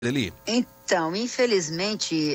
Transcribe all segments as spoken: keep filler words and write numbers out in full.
Eli. Então, infelizmente,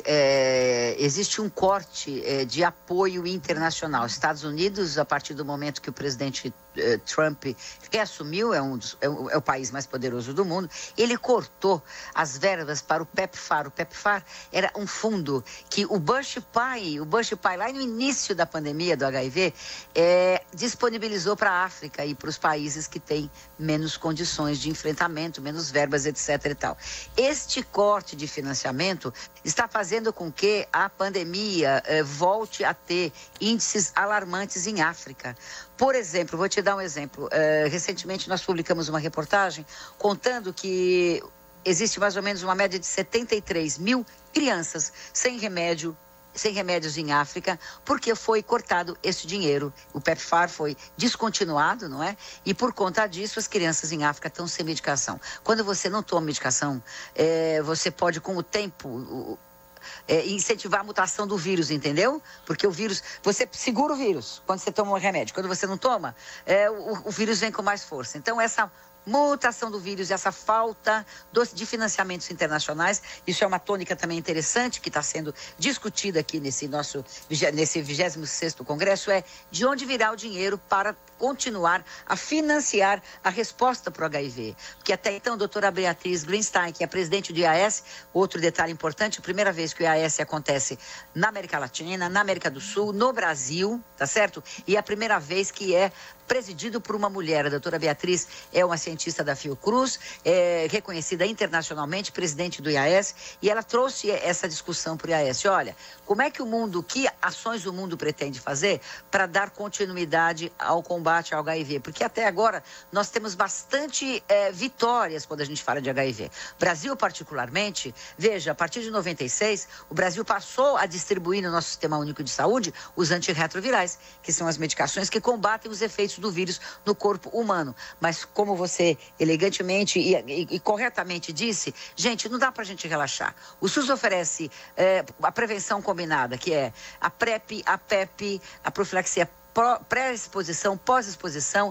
é, existe um corte é, de apoio internacional. Estados Unidos, a partir do momento que o presidente é, Trump reassumiu, é, um dos, é, o, é o país mais poderoso do mundo, ele cortou as verbas para o PEPFAR. O PEPFAR era um fundo que o Bush pai, o Bush pai lá no início da pandemia do H I V, é, disponibilizou para a África e para os países que têm menos condições de enfrentamento, menos verbas, etc e tal. Este corte de financiamento está fazendo com que a pandemia eh, volte a ter índices alarmantes em África. Por exemplo, vou te dar um exemplo. Eh, recentemente nós publicamos uma reportagem contando que existe mais ou menos uma média de setenta e três mil crianças sem remédio, sem remédios em África, porque foi cortado esse dinheiro. O PEPFAR foi descontinuado, não é? E por conta disso, as crianças em África estão sem medicação. Quando você não toma medicação, é, você pode, com o tempo, é, incentivar a mutação do vírus, entendeu? Porque o vírus, você segura o vírus quando você toma um remédio. Quando você não toma, é, o, o vírus vem com mais força. Então, essa mutação do vírus, essa falta de financiamentos internacionais, isso é uma tônica também interessante que está sendo discutida aqui nesse nosso nesse vigésimo sexto Congresso, é de onde virá o dinheiro para continuar a financiar a resposta para o H I V. Porque até então, a doutora Beatriz Greenstein, que é presidente do I A S, outro detalhe importante, a primeira vez que o I A S acontece na América Latina, na América do Sul, no Brasil, tá certo? E é a primeira vez que é presidido por uma mulher. A doutora Beatriz é uma cientista da Fiocruz, é reconhecida internacionalmente, presidente do I A S, e ela trouxe essa discussão para o I A S. Olha, como é que o mundo, que ações o mundo pretende fazer para dar continuidade ao combate ao H I V? Porque até agora nós temos bastante é, vitórias quando a gente fala de H I V. Brasil, particularmente, veja, a partir de noventa e seis, o Brasil passou a distribuir no nosso Sistema Único de Saúde os antirretrovirais, que são as medicações que combatem os efeitos do vírus no corpo humano. Mas como você elegantemente e, e, e corretamente disse, gente, não dá pra gente relaxar. O SUS oferece é, a prevenção combinada, que é a PrEP, a PEP, a profilaxia pré-exposição, pós-exposição,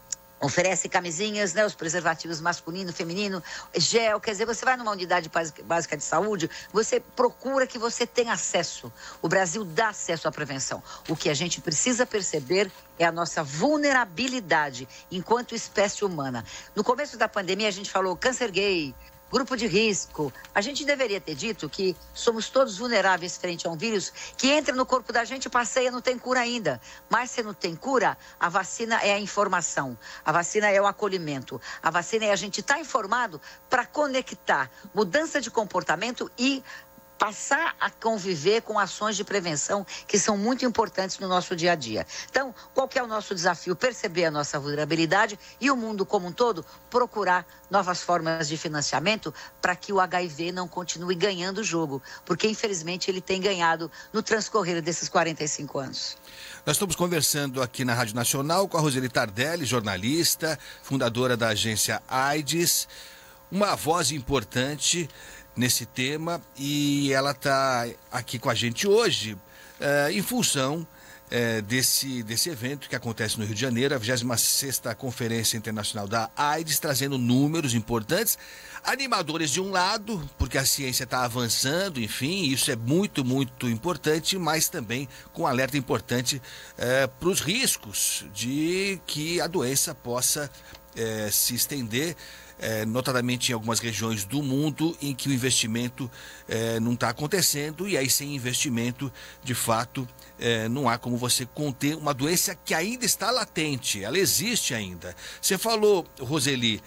oferece camisinhas, né, os preservativos masculino, feminino, gel, quer dizer, você vai numa unidade básica de saúde, você procura que você tenha acesso. O Brasil dá acesso à prevenção. O que a gente precisa perceber é a nossa vulnerabilidade enquanto espécie humana. No começo da pandemia a gente falou câncer gay, grupo de risco. A gente deveria ter dito que somos todos vulneráveis frente a um vírus que entra no corpo da gente e passeia, não tem cura ainda. Mas se não tem cura, a vacina é a informação. A vacina é o acolhimento. A vacina é a gente estar informado para conectar mudança de comportamento e passar a conviver com ações de prevenção que são muito importantes no nosso dia a dia. Então, qual que é o nosso desafio? Perceber a nossa vulnerabilidade e o mundo como um todo procurar novas formas de financiamento para que o H I V não continue ganhando o jogo, porque infelizmente ele tem ganhado no transcorrer desses quarenta e cinco anos. Nós estamos conversando aqui na Rádio Nacional com a Roseli Tardelli, jornalista, fundadora da agência AIDS, uma voz importante nesse tema, e ela está aqui com a gente hoje uh, em função uh, desse, desse evento que acontece no Rio de Janeiro, a vigésima sexta Conferência Internacional da AIDS, trazendo números importantes, animadores de um lado, porque a ciência está avançando, enfim, isso é muito, muito importante, mas também com um alerta importante uh, para os riscos de que a doença possa uh, se estender, É, notadamente em algumas regiões do mundo em que o investimento é, não está acontecendo, e aí sem investimento, de fato, é, não há como você conter uma doença que ainda está latente, ela existe ainda. Você falou, Roseli,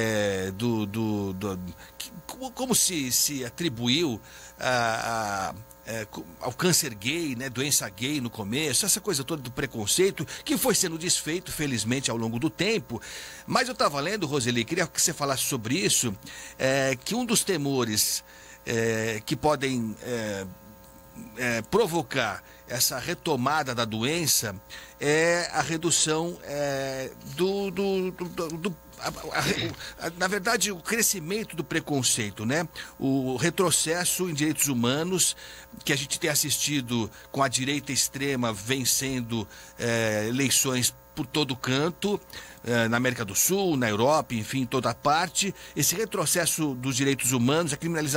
é, do, do, do que, como, como se, se atribuiu a, a É, ao câncer gay, né, doença gay no começo, essa coisa toda do preconceito que foi sendo desfeito, felizmente, ao longo do tempo. Mas eu estava lendo, Roseli, queria que você falasse sobre isso, é, que um dos temores é, que podem é, é, provocar essa retomada da doença é a redução é, do, do, do, do, do A, a, a, na verdade, o crescimento do preconceito, né? O retrocesso em direitos humanos que a gente tem assistido com a direita extrema vencendo é, eleições por todo canto, é, na América do Sul, na Europa, enfim, em toda parte. Esse retrocesso dos direitos humanos, a criminalização